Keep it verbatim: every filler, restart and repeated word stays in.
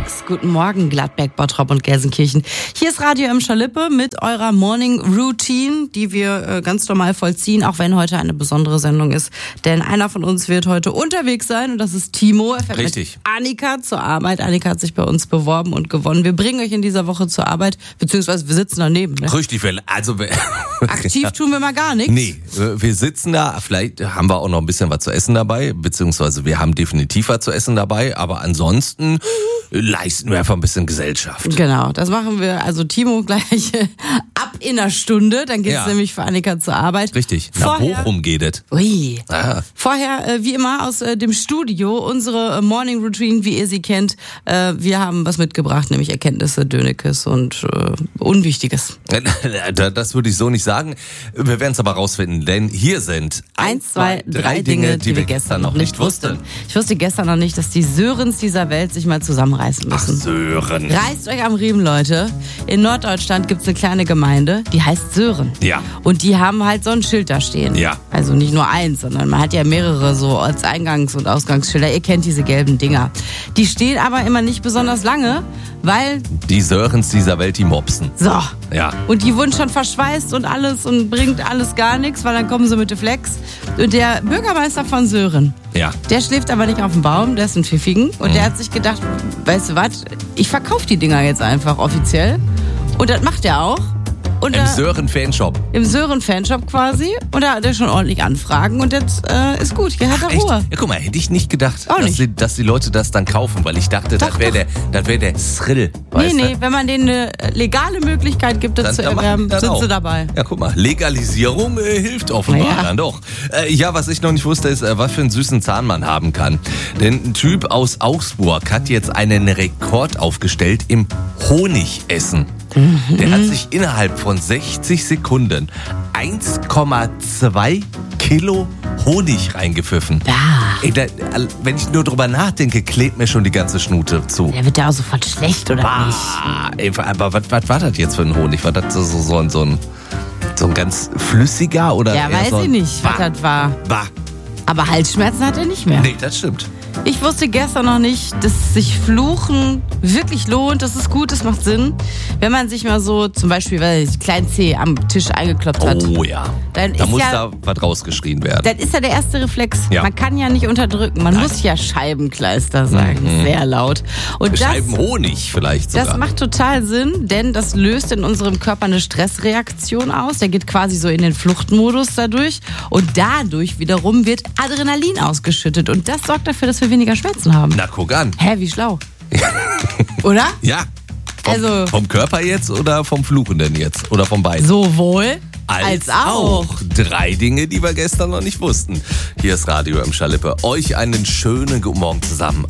sechs. Guten Morgen, Gladbeck, Bottrop und Gelsenkirchen. Hier ist Radio M. Schalippe mit eurer Morning Routine, die wir äh, ganz normal vollziehen, auch wenn heute eine besondere Sendung ist. Denn einer von uns wird heute unterwegs sein und das ist Timo. Er fährt Richtig. mit Annika zur Arbeit. Annika hat sich bei uns beworben und gewonnen. Wir bringen euch in dieser Woche zur Arbeit, beziehungsweise wir sitzen daneben. Ne? Richtig, also Aktiv tun wir mal gar nichts. Nee, wir sitzen da, vielleicht haben wir auch noch ein bisschen was zu essen dabei, beziehungsweise wir haben definitiv was zu essen dabei, aber ansonsten leisten wir einfach ein bisschen Gesellschaft. Genau, das machen wir. Also Timo gleich ab in einer Stunde, dann geht's Ja. nämlich für Annika zur Arbeit. Richtig, nach Vorher- Bochum geht es. Ui. Ah. Vorher, äh, wie immer, aus äh, dem Studio, unsere äh, Morning Routine, wie ihr sie kennt. Äh, wir haben was mitgebracht, nämlich Erkenntnisse, Dönekes und äh, Unwichtiges. Das würde ich so nicht sagen. Wir werden es aber rausfinden, denn hier sind Eins, zwei, drei Dinge, die wir gestern noch nicht wussten. Ich wusste gestern noch nicht, dass die Sörens dieser Welt sich mal zusammenreißen Ach, müssen. Sören. Reißt euch am Riemen, Leute. In Norddeutschland gibt's eine kleine Gemeinde, die heißt Sören. Ja. Und die haben halt so ein Schild da stehen. Ja. Also nicht nur eins, sondern man hat ja mehrere so als Eingangs- und Ausgangsschilder. Ihr kennt diese gelben Dinger. Die stehen aber immer nicht besonders lange, weil, Die Sörens dieser Welt, die mopsen. so. Ja. Und die wurden schon verschweißt und alles und bringt alles gar nichts, weil dann kommen sie mit der Flex. Und der Bürgermeister von Sören, Ja. der schläft aber nicht auf dem Baum, der ist ein Pfiffigen. Und Mhm. der hat sich gedacht, weißt du was, ich verkaufe die Dinger jetzt einfach offiziell. Und das macht er auch. Und Im da- Sören-Fanshop. Im Sören-Fanshop quasi. Und da hat er schon ordentlich Anfragen. Und jetzt äh, ist gut, hier hat er Echt? Ruhe. Ja, guck mal, hätte ich nicht gedacht, Auch dass, nicht. Die, dass die Leute das dann kaufen, weil ich dachte, Doch, das wäre doch. der, das wär der Thrill. Nee, Weißt nee, du? wenn man denen eine legale Möglichkeit gibt, das Dann- zu dann machen erwerben, die das sind auch. sie dabei. Ja, guck mal, Legalisierung äh, hilft offenbar Ja. dann doch. Äh, ja, was ich noch nicht wusste, ist, äh, was für einen süßen Zahn man haben kann. Denn ein Typ aus Augsburg hat jetzt einen Rekord aufgestellt im Honigessen. Mhm. Der hat sich innerhalb von sechzig Sekunden eins Komma zwei Kilo Honig reingepfiffen. Ja. Ey, da, wenn ich nur drüber nachdenke, klebt mir schon die ganze Schnute zu. Der wird ja auch sofort schlecht, oder nicht? Ah, ey, aber was, was war das jetzt für ein Honig? War das so, so, so, ein, so, ein, so ein ganz flüssiger oder Ja, eher weiß so ein, ich nicht, was Bah, das war. bah. Aber Halsschmerzen hat er nicht mehr. Nee, das stimmt. Ich wusste gestern noch nicht, dass sich Fluchen wirklich lohnt. Das ist gut, das macht Sinn. Wenn man sich mal so zum Beispiel, weil ich kleinen Zeh am Tisch eingekloppt hat. Oh ja. Dann Da ist muss ja- da was rausgeschrien werden. Das ist ja der erste Reflex. Ja. Man kann ja nicht unterdrücken. Man Nein. muss ja Scheibenkleister sagen. Sehr laut. Und das, Scheiben Honig vielleicht sogar. das macht total Sinn, denn das löst in unserem Körper eine Stressreaktion aus. Der geht quasi so in den Fluchtmodus dadurch. Und dadurch wiederum wird Adrenalin ausgeschüttet. Und das sorgt dafür, dass wir weniger Schmerzen haben. Na, guck an. Hä, wie schlau. Oder? Ja. Vom, Also- vom Körper jetzt oder vom Fluchenden jetzt? Oder von beiden? Sowohl als, auch. Drei Dinge, die wir gestern noch nicht wussten. Hier ist Radio M. Schalippe. Euch einen schönen guten Morgen zusammen.